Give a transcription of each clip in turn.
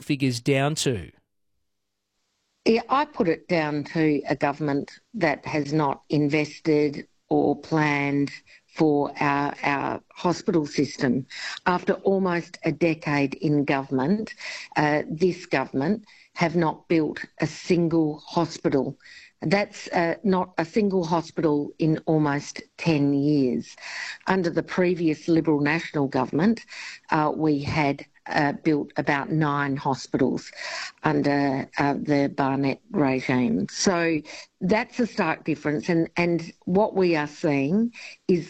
figures down to? Yeah, I put it down to a government that has not invested or planned for our hospital system. After almost a decade in government, this government have not built a single hospital. That's not a single hospital in almost 10 years. Under the previous Liberal National government, we had built about 9 hospitals under the Barnett regime. So that's a stark difference. And what we are seeing is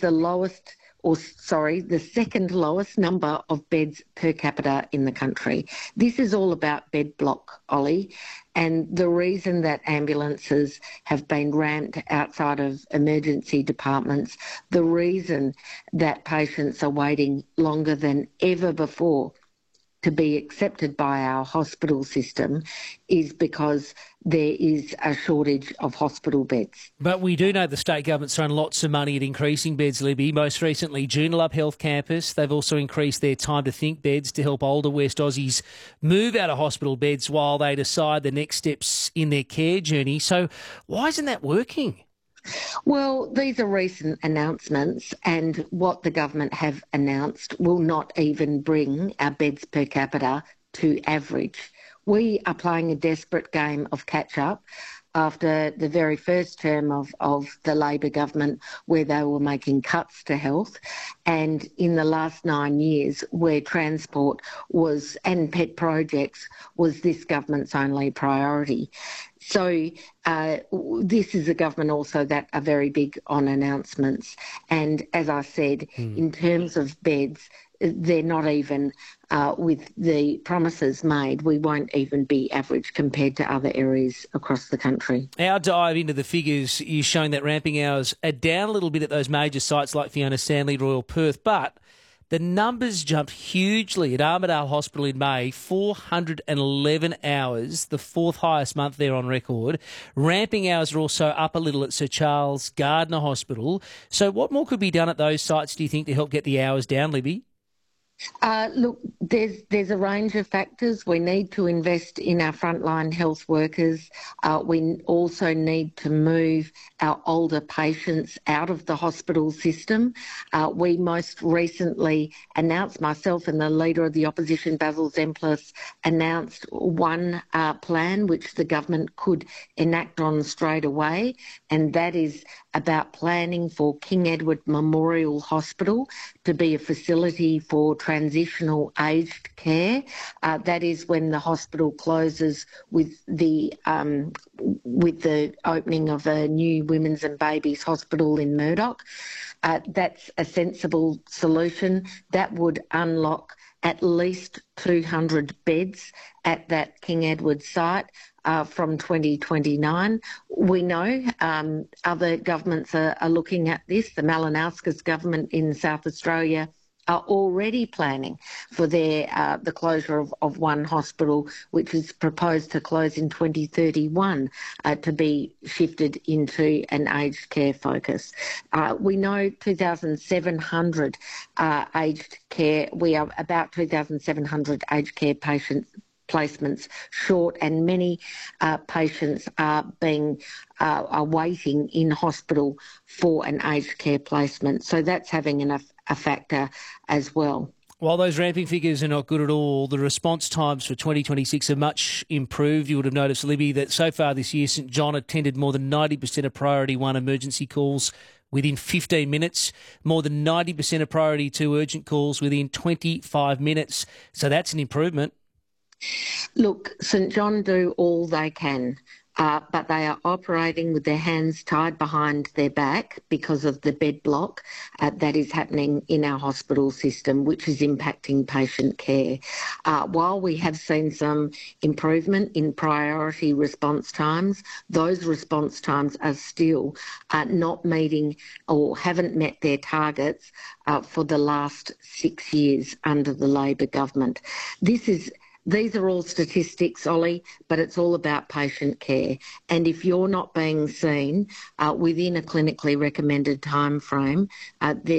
the second lowest number of beds per capita in the country. This is all about bed block, Ollie. And the reason that ambulances have been ramped outside of emergency departments, the reason that patients are waiting longer than ever before to be accepted by our hospital system is because there is a shortage of hospital beds. But we do know the state government's thrown lots of money at increasing beds, Libby. Most recently, Joondalup Health Campus. They've also increased their time to think beds to help older West Aussies move out of hospital beds while they decide the next steps in their care journey. So why isn't that working? Well, these are recent announcements, and what the government have announced will not even bring our beds per capita to average. We are playing a desperate game of catch-up after the very first term of the Labor government where they were making cuts to health, and in the last 9 years where transport was and pet projects was this government's only priority. So this is a government also that are very big on announcements. And as I said, in terms of beds, they're not even, with the promises made, we won't even be average compared to other areas across the country. Our dive into the figures is showing that ramping hours are down a little bit at those major sites like Fiona Stanley, Royal Perth, but the numbers jumped hugely at Armidale Hospital in May, 411 hours, the 4th highest month there on record. Ramping hours are also up a little at Sir Charles Gardner Hospital. So what more could be done at those sites, do you think, to help get the hours down, Libby? Look, there's a range of factors. We need to invest in our frontline health workers. We also need to move our older patients out of the hospital system. We most recently announced, myself and the Leader of the Opposition, Basil Zemplis, announced one plan which the government could enact on straight away, and that is about planning for King Edward Memorial Hospital to be a facility for transitional aged care. That is when the hospital closes with the opening of a new women's and babies hospital in Murdoch. That's a sensible solution. That would unlock at least 200 beds at that King Edward site from 2029. We know other governments are looking at this. The Malinauskas government in South Australia are already planning for their the closure of one hospital, which is proposed to close in 2031, to be shifted into an aged care focus. We know 2,700 aged care. We are about 2,700 aged care placements short, and many patients are waiting in hospital for an aged care placement. So that's having a factor as well. While those ramping figures are not good at all, the response times for 2026 are much improved. You would have noticed, Libby, that so far this year, St John attended more than 90% of Priority 1 emergency calls within 15 minutes, more than 90% of Priority 2 urgent calls within 25 minutes. So that's an improvement. Look, St John do all they can, but they are operating with their hands tied behind their back because of the bed block that is happening in our hospital system, which is impacting patient care. While we have seen some improvement in priority response times, those response times are still not meeting or haven't met their targets for the last 6 years under the Labor government. These are all statistics, Ollie, but it's all about patient care. And if you're not being seen within a clinically recommended time frame, there's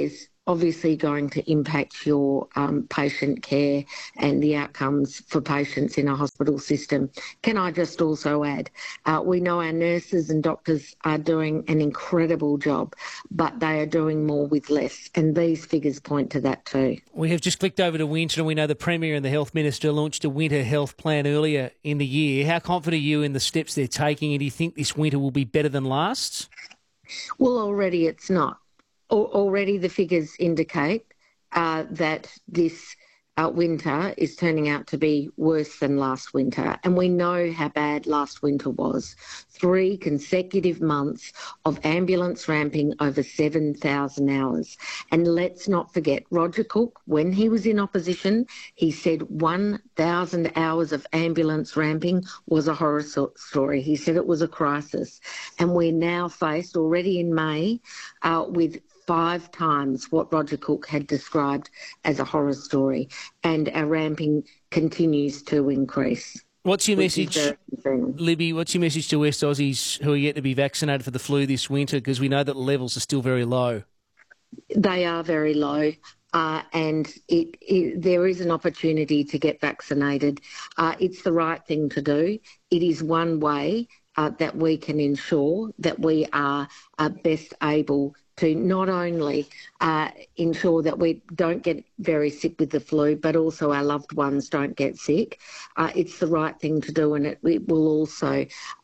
obviously going to impact your patient care and the outcomes for patients in a hospital system. Can I just also add, we know our nurses and doctors are doing an incredible job, but they are doing more with less, and these figures point to that too. We have just clicked over to winter, and we know the Premier and the Health Minister launched a winter health plan earlier in the year. How confident are you in the steps they're taking, and do you think this winter will be better than last? Well, already it's not. Already the figures indicate that this winter is turning out to be worse than last winter. And we know how bad last winter was. 3 consecutive months of ambulance ramping over 7,000 hours. And let's not forget, Roger Cook, when he was in opposition, he said 1,000 hours of ambulance ramping was a horror story. He said it was a crisis. And we're now faced already in May with 5 times what Roger Cook had described as a horror story, and our ramping continues to increase. What's your message, Libby? What's your message to West Aussies who are yet to be vaccinated for the flu this winter? Because we know that the levels are still very low. They are very low. And there is an opportunity to get vaccinated. It's the right thing to do. It is one way that we can ensure that we are best able to not only ensure that we don't get very sick with the flu, but also our loved ones don't get sick. It's the right thing to do, and it will also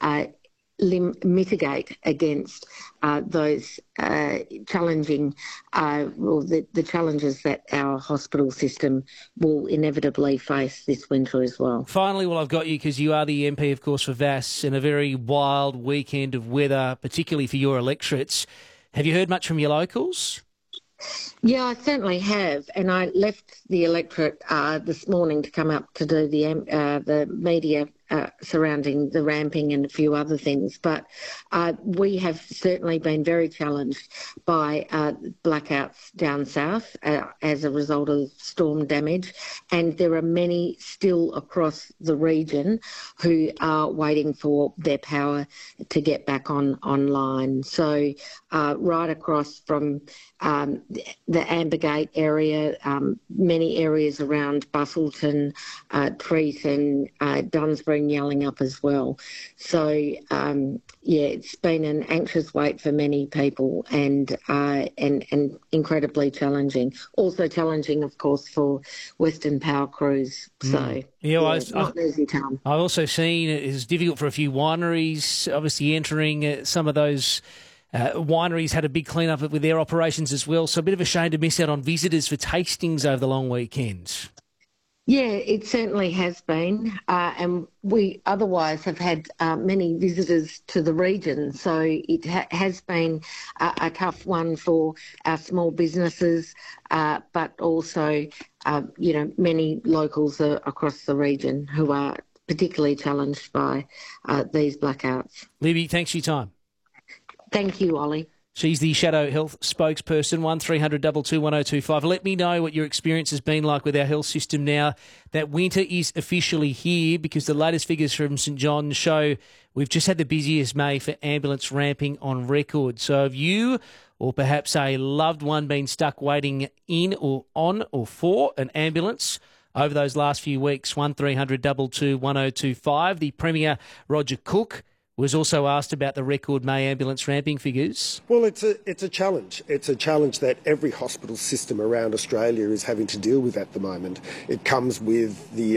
mitigate against those challenging, the challenges that our hospital system will inevitably face this winter as well. Finally, well, I've got you because you are the MP, of course, for VAS, and a very wild weekend of weather, particularly for your electorates. Have you heard much from your locals? Yeah, I certainly have, and I left the electorate this morning to come up to do the media surrounding the ramping and a few other things. But we have certainly been very challenged by blackouts down south as a result of storm damage, and there are many still across the region who are waiting for their power to get back online. So right across from the Ambergate area, many areas around Busselton, Treaton, Dunsborough and Yallingup as well. So, it's been an anxious wait for many people and incredibly challenging. Also challenging, of course, for Western Power crews. So, not an easy time. I've also seen it is difficult for a few wineries, obviously entering some of those wineries had a big clean-up with their operations as well, so a bit of a shame to miss out on visitors for tastings over the long weekend. Yeah, it certainly has been, and we otherwise have had many visitors to the region, so it has been a tough one for our small businesses, but also, many locals across the region who are particularly challenged by these blackouts. Libby, thanks for your time. Thank you, Ollie. She's the Shadow Health spokesperson, 1300 22 1025. Let me know what your experience has been like with our health system now that winter is officially here, because the latest figures from St John's show we've just had the busiest May for ambulance ramping on record. So have you or perhaps a loved one been stuck waiting in or on or for an ambulance over those last few weeks? 1300 22 1025. The Premier, Roger Cook, was also asked about the record May ambulance ramping figures. Well, it's a challenge. It's a challenge that every hospital system around Australia is having to deal with at the moment. It comes with the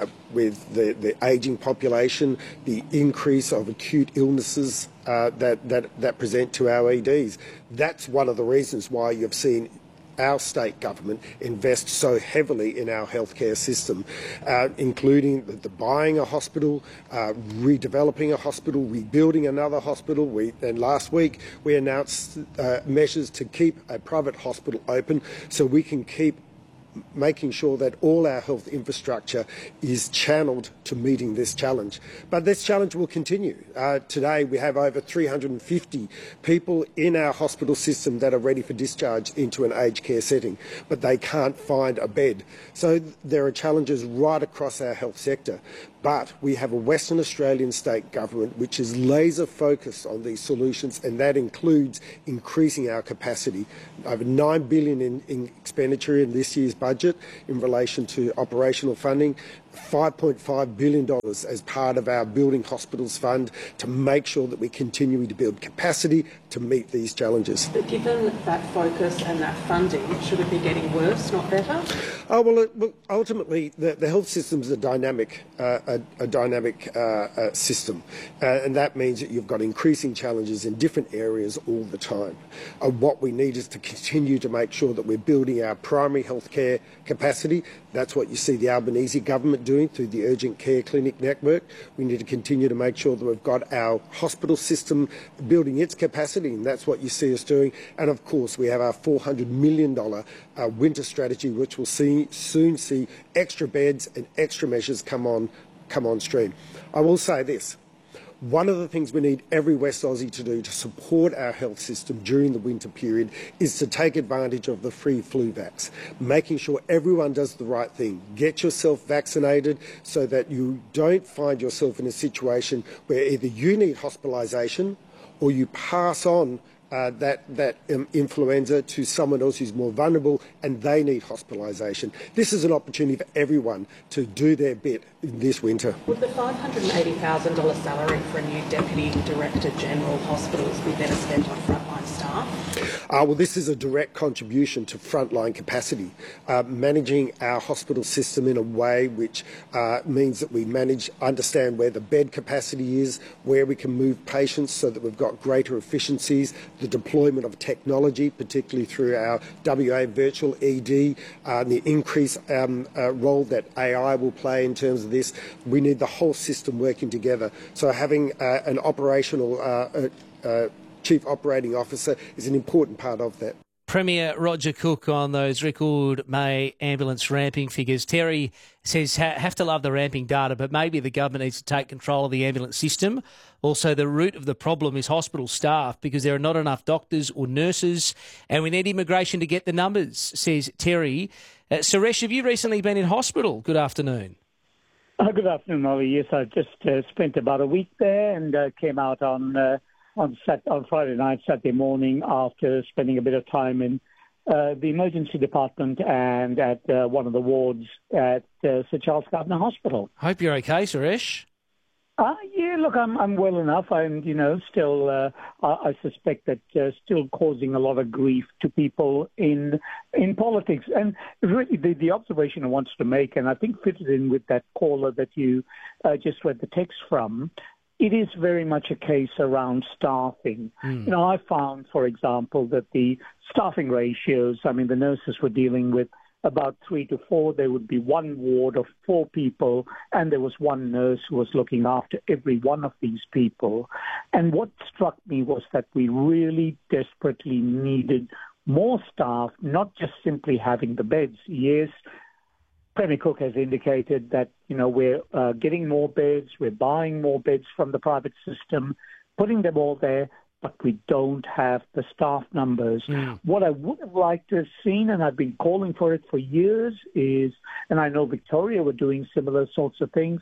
ageing population, the increase of acute illnesses that present to our EDs. That's one of the reasons why you've seen our state government invest so heavily in our healthcare system, including the buying a hospital, redeveloping a hospital, rebuilding another hospital. And last week we announced measures to keep a private hospital open so we can keep making sure that all our health infrastructure is channelled to meeting this challenge. But this challenge will continue. Today we have over 350 people in our hospital system that are ready for discharge into an aged care setting, but they can't find a bed. So there are challenges right across our health sector. But we have a Western Australian state government which is laser focused on these solutions, and that includes increasing our capacity. Over $9 billion in expenditure in this year's budget in relation to operational funding, $5.5 billion as part of our Building Hospitals Fund to make sure that we continue to build capacity to meet these challenges. But given that focus and that funding, should it be getting worse, not better? Oh, well, ultimately, the health system is a dynamic system, and that means that you've got increasing challenges in different areas all the time. What we need is to continue to make sure that we're building our primary healthcare capacity. That's what you see the Albanese government doing through the urgent care clinic network. We need to continue to make sure that we've got our hospital system building its capacity, and that's what you see us doing. And of course, we have our $400 million winter strategy, which will soon see extra beds and extra measures come on stream. I will say this. One of the things we need every West Aussie to do to support our health system during the winter period is to take advantage of the free flu vax, making sure everyone does the right thing. Get yourself vaccinated so that you don't find yourself in a situation where either you need hospitalisation or you pass on that influenza to someone else who's more vulnerable and they need hospitalisation. This is an opportunity for everyone to do their bit this winter. Would the $580,000 salary for a new Deputy Director General Hospitals be better spent on frontline staff? Well, this is a direct contribution to frontline capacity, managing our hospital system in a way which means that we understand where the bed capacity is, where we can move patients so that we've got greater efficiencies, the deployment of technology, particularly through our WA virtual ED, the increased role that AI will play in terms of this. We need the whole system working together. So having an operational Chief Operating Officer is an important part of that. Premier Roger Cook on those record May ambulance ramping figures. Terry says have to love the ramping data, but maybe the government needs to take control of the ambulance system. Also, the root of the problem is hospital staff because there are not enough doctors or nurses, and we need immigration to get the numbers, says Terry. Suresh, have you recently been in hospital? Good afternoon. Good afternoon, Ollie. Yes, I just spent about a week there and came out on Friday night, Saturday morning, after spending a bit of time in the emergency department and at one of the wards at Sir Charles Gardner Hospital. Hope you're okay, Suresh. Yeah, look, I'm well enough. I'm, still, I suspect that still causing a lot of grief to people in politics. And really, the observation I wanted to make, and I think fitted in with that caller that you just read the text from, it is very much a case around staffing. I found, for example, that the staffing ratios, the nurses were dealing with about 3 to 4. There would be one ward of 4 people, and there was one nurse who was looking after every one of these people. And what struck me was that we really desperately needed more staff, not just simply having the beds. Yes, Premier Cook has indicated that, we're getting more beds, we're buying more beds from the private system, putting them all there, but we don't have the staff numbers. What I would have liked to have seen, and I've been calling for it for years, is, and I know Victoria were doing similar sorts of things,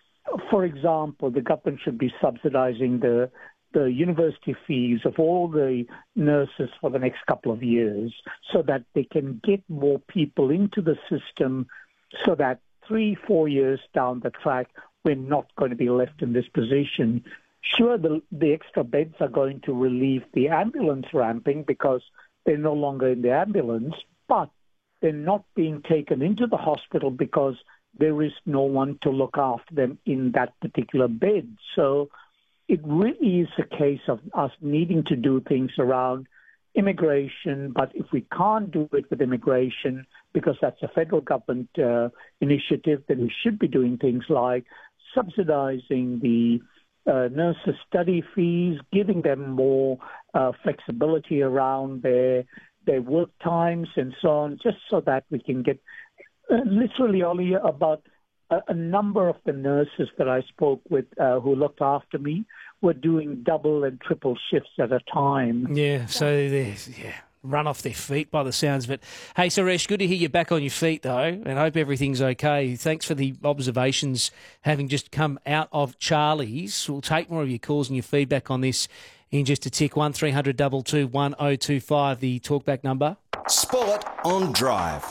for example, the government should be subsidising the university fees of all the nurses for the next couple of years so that they can get more people into the system so that 3-4 years down the track, we're not going to be left in this position. Sure, the extra beds are going to relieve the ambulance ramping because they're no longer in the ambulance, but they're not being taken into the hospital because there is no one to look after them in that particular bed. So it really is a case of us needing to do things around immigration, but if we can't do it with immigration because that's a federal government initiative, then we should be doing things like subsidizing the nurses' study fees, giving them more flexibility around their work times and so on, just so that we can get literally, Ollie, about a number of the nurses that I spoke with who looked after me were doing double and triple shifts at a time. Yeah, so run off their feet by the sounds of it. Hey, Suresh, good to hear you back on your feet, though, and I hope everything's okay. Thanks for the observations, having just come out of Charlie's. We'll take more of your calls and your feedback on this in just a tick. 1300 222 1025, the talkback number. Sport on Drive.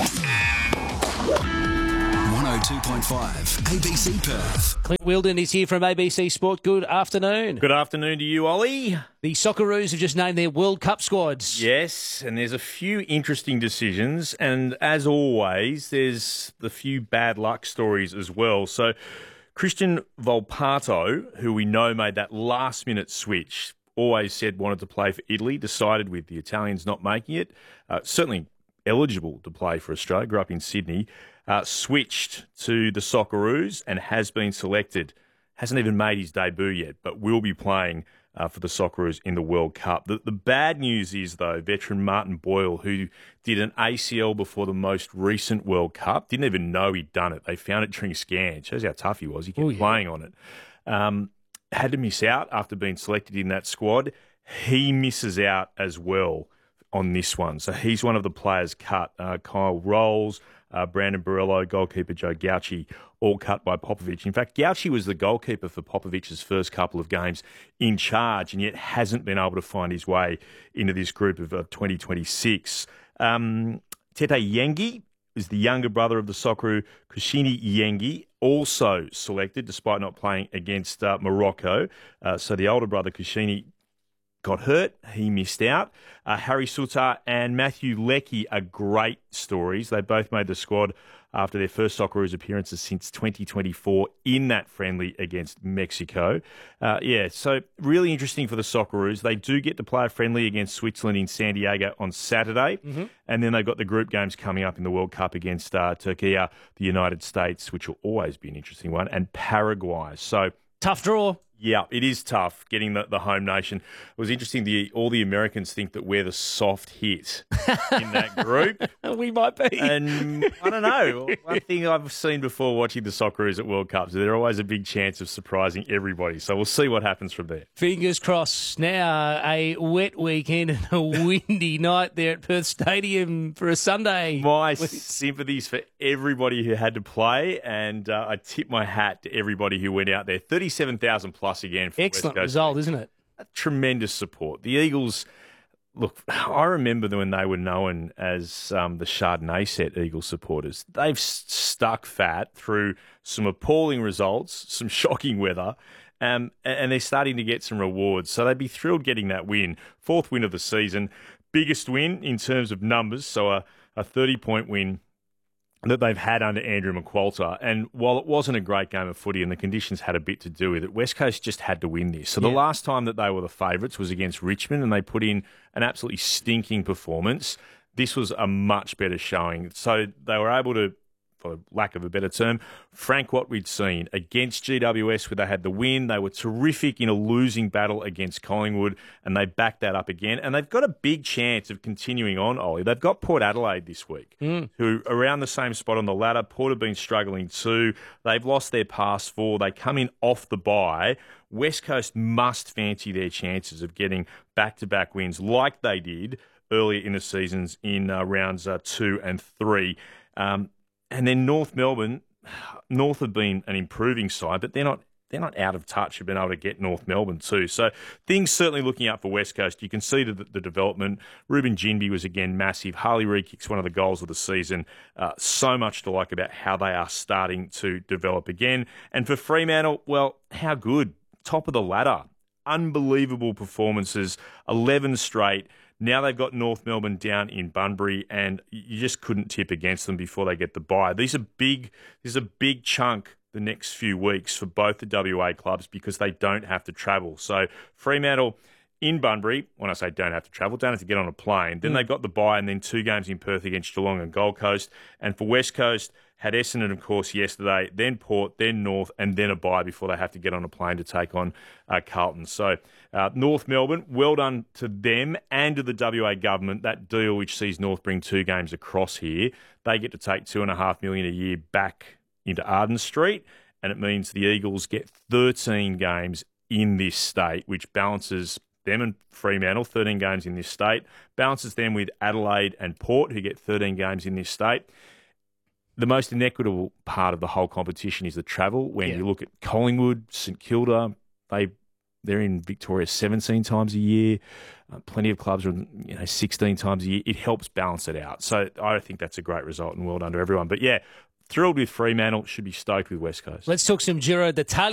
102.5 ABC Perth. Clint Wilden is here from ABC Sport. Good afternoon. Good afternoon to you, Ollie. The Socceroos have just named their World Cup squads. Yes, and there's a few interesting decisions, and as always, there's the few bad luck stories as well. So Christian Volpato, who we know made that last-minute switch, always said wanted to play for Italy, decided with the Italians not making it, certainly eligible to play for Australia, grew up in Sydney, switched to the Socceroos and has been selected. Hasn't even made his debut yet, but will be playing for the Socceroos in the World Cup. The bad news is, though, veteran Martin Boyle, who did an ACL before the most recent World Cup, didn't even know he'd done it. They found it during a scan. It shows how tough he was. He kept playing on it. Had to miss out after being selected in that squad. He misses out as well on this one. So he's one of the players cut. Kyle Rolls, Brandon Borello, goalkeeper Joe Gauci, all cut by Popovic. In fact, Gauci was the goalkeeper for Popovic's first couple of games in charge and yet hasn't been able to find his way into this group of 2026. Tete Yengi is the younger brother of the Socceroo, Kusini Yengi, also selected despite not playing against Morocco. So the older brother, Kusini, got hurt. He missed out. Harry Suter and Matthew Leckie are great stories. They both made the squad after their first Socceroos appearances since 2024 in that friendly against Mexico. So really interesting for the Socceroos. They do get to play a friendly against Switzerland in San Diego on Saturday, and then they've got the group games coming up in the World Cup against Turkey, the United States, which will always be an interesting one, and Paraguay. So tough draw. Yeah, it is tough getting the home nation. It was interesting, all the Americans think that we're the soft hit in that group. We might be. And I don't know. One thing I've seen before watching the Socceroos at World Cups, there's always a big chance of surprising everybody. So we'll see what happens from there. Fingers crossed. Now a wet weekend and a windy night there at Perth Stadium for a Sunday. My sympathies for everybody who had to play, and I tip my hat to everybody who went out there. 37,000 plus again. For excellent West Coast result, isn't it? Tremendous support. The Eagles, look, I remember when they were known as the Chardonnay set Eagle supporters. They've stuck fat through some appalling results, some shocking weather, and they're starting to get some rewards. So they'd be thrilled getting that win. Fourth win of the season. Biggest win in terms of numbers, so a 30-point win that they've had under Andrew McQualter. And while it wasn't a great game of footy and the conditions had a bit to do with it, West Coast just had to win this. So the last time that they were the favourites was against Richmond, and they put in an absolutely stinking performance. This was a much better showing. So they were able to, for lack of a better term, frank what we'd seen against GWS, where they had the win. They were terrific in a losing battle against Collingwood, and they backed that up again. And they've got a big chance of continuing on, Ollie. They've got Port Adelaide this week, who are around the same spot on the ladder. Port have been struggling too. They've lost their past four. They come in off the bye. West Coast must fancy their chances of getting back-to-back wins like they did earlier in the seasons in rounds 2 and 3. And then North Melbourne, North have been an improving side, but they're not out of touch. Have been able to get North Melbourne too. So things certainly looking up for West Coast. You can see the development. Ruben Ginbey was again massive. Harley Reid kicks one of the goals of the season. So much to like about how they are starting to develop again. And for Fremantle, well, how good. Top of the ladder. Unbelievable performances. 11 straight. Now they've got North Melbourne down in Bunbury, and you just couldn't tip against them before they get the bye. There's a big chunk the next few weeks for both the WA clubs because they don't have to travel. So Fremantle in Bunbury, when I say don't have to travel, don't have to get on a plane. Then they've got the bye and then 2 games in Perth against Geelong and Gold Coast. And for West Coast, had Essendon, of course, yesterday, then Port, then North, and then a bye before they have to get on a plane to take on Carlton. So North Melbourne, well done to them and to the WA government. That deal which sees North bring 2 games across here, they get to take $2.5 million a year back into Arden Street, and it means the Eagles get 13 games in this state, which balances them and Fremantle, 13 games in this state, balances them with Adelaide and Port, who get 13 games in this state. The most inequitable part of the whole competition is the travel. When you look at Collingwood, St Kilda, they're in Victoria 17 times a year. Plenty of clubs are 16 times a year. It helps balance it out. So I think that's a great result and well done to everyone. But yeah, thrilled with Fremantle. Should be stoked with West Coast. Let's talk some Giro d'Italia.